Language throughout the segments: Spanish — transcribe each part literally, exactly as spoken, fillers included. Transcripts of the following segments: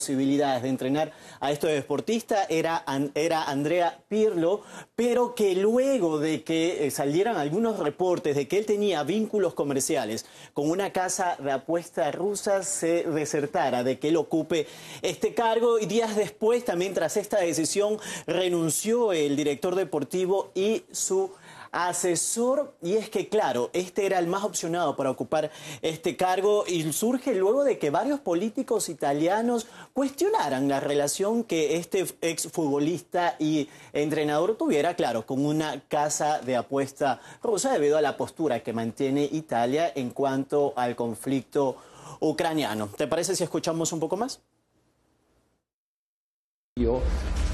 posibilidades de entrenar a estos deportistas era, era Andrea Pirlo, pero que luego de que salieran algunos reportes de que él tenía vínculos comerciales con una casa de apuestas rusa, se desertara de que él ocupe este cargo, y días después, también tras esta decisión, renunció el director deportivo y su asesor, y es que claro, este era el más opcionado para ocupar este cargo, y surge luego de que varios políticos italianos cuestionaran la relación que este exfutbolista y entrenador tuviera, claro, con una casa de apuesta rusa, debido a la postura que mantiene Italia en cuanto al conflicto ucraniano. ¿Te parece si escuchamos un poco más? Yo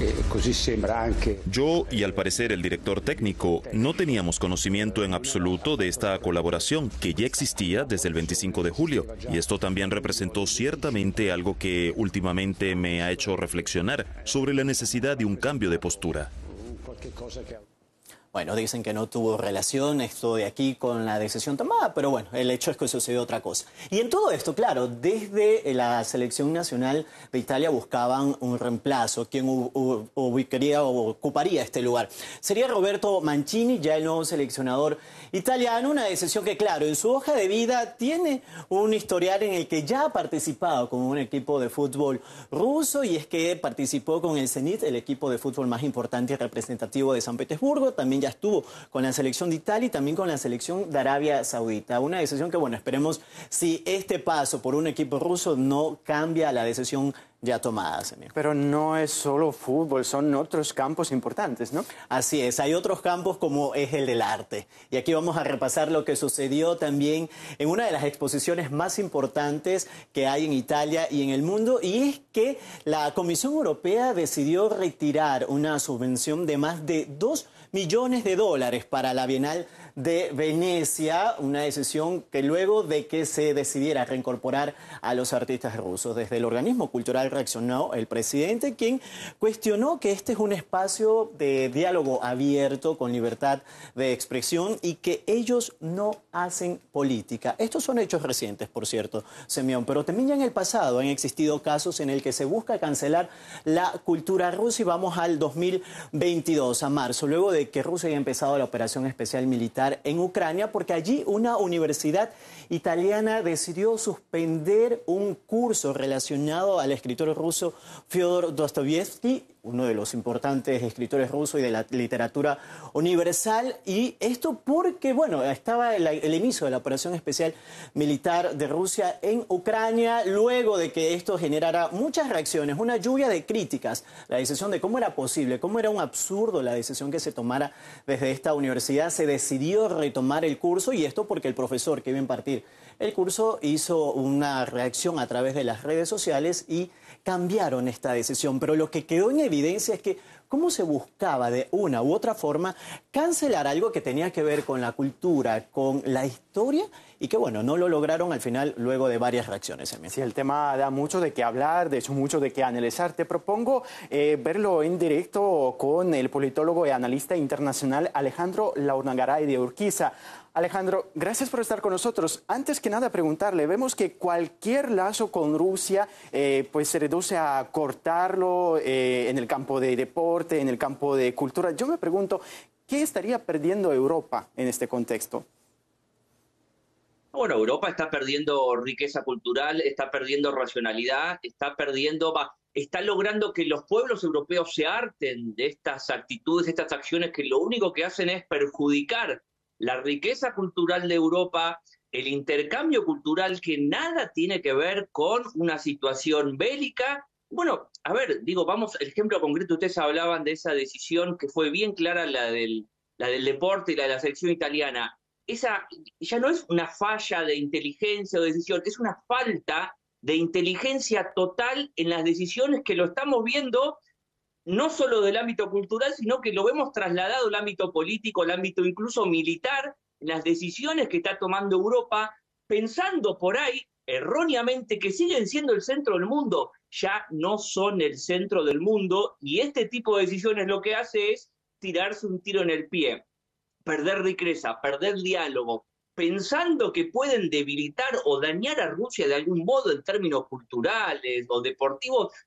Yo y al parecer el director técnico no teníamos conocimiento en absoluto de esta colaboración que ya existía desde el veinticinco de julio, y esto también representó ciertamente algo que últimamente me ha hecho reflexionar sobre la necesidad de un cambio de postura. Bueno, dicen que no tuvo relación esto de aquí con la decisión tomada, pero bueno, el hecho es que sucedió otra cosa. Y en todo esto, claro, desde la selección nacional de Italia buscaban un reemplazo, quien ubicaría o ocuparía este lugar. Sería Roberto Mancini, ya el nuevo seleccionador italiano, una decisión que, claro, en su hoja de vida tiene un historial en el que ya ha participado con un equipo de fútbol ruso, y es que participó con el Zenit, el equipo de fútbol más importante y representativo de San Petersburgo. También ya estuvo con la selección de Italia y también con la selección de Arabia Saudita. Una decisión que, bueno, esperemos si este paso por un equipo ruso no cambia la decisión ya tomada, Semir. Pero no es solo fútbol, son otros campos importantes, ¿no? Así es, hay otros campos como es el del arte. Y aquí vamos a repasar lo que sucedió también en una de las exposiciones más importantes que hay en Italia y en el mundo, y es que la Comisión Europea decidió retirar una subvención de más de dos millones de dólares para la Bienal de Venecia, una decisión que luego de que se decidiera reincorporar a los artistas rusos. Desde el organismo cultural reaccionó el presidente, quien cuestionó que este es un espacio de diálogo abierto con libertad de expresión y que ellos no hacen política. Estos son hechos recientes, por cierto, Semyon, pero también ya en el pasado han existido casos en el que se busca cancelar la cultura rusa, y vamos al dos mil veintidós, a marzo, luego de que Rusia haya empezado la operación especial militar en Ucrania, porque allí una universidad italiana decidió suspender un curso relacionado al escritor ruso Fyodor Dostoyevsky, uno de los importantes escritores rusos y de la literatura universal, y esto porque, bueno, estaba el, el inicio de la operación especial militar de Rusia en Ucrania, luego de que esto generara muchas reacciones, una lluvia de críticas, la decisión de cómo era posible, cómo era un absurdo la decisión que se tomara desde esta universidad. Se decidió retomar el curso, y esto porque el profesor que iba a impartir el curso hizo una reacción a través de las redes sociales y cambiaron esta decisión. Pero lo que quedó en evidencia es que cómo se buscaba de una u otra forma cancelar algo que tenía que ver con la cultura, con la historia, y que, bueno, no lo lograron al final luego de varias reacciones. Sí, el tema da mucho de qué hablar, de hecho mucho de qué analizar. Te propongo eh, verlo en directo con el politólogo y analista internacional Alejandro Launagaray de Urquiza. Alejandro, gracias por estar con nosotros. Antes que nada, preguntarle, vemos que cualquier lazo con Rusia eh, pues se reduce a cortarlo eh, en el campo de deporte, en el campo de cultura. Yo me pregunto, ¿qué estaría perdiendo Europa en este contexto? Bueno, Europa está perdiendo riqueza cultural, está perdiendo racionalidad, está perdiendo, está logrando que los pueblos europeos se harten de estas actitudes, de estas acciones que lo único que hacen es perjudicar la riqueza cultural de Europa, el intercambio cultural, que nada tiene que ver con una situación bélica. Bueno, a ver, digo, vamos, el ejemplo concreto, ustedes hablaban de esa decisión que fue bien clara, la del, la del deporte y la de la selección italiana. Esa ya no es una falla de inteligencia o decisión, es una falta de inteligencia total en las decisiones que lo estamos viendo, no solo del ámbito cultural, sino que lo vemos trasladado al ámbito político, al ámbito incluso militar, en las decisiones que está tomando Europa, pensando por ahí, erróneamente, que siguen siendo el centro del mundo. Ya no son el centro del mundo, y este tipo de decisiones lo que hace es tirarse un tiro en el pie, perder riqueza, perder diálogo, pensando que pueden debilitar o dañar a Rusia de algún modo en términos culturales o deportivos,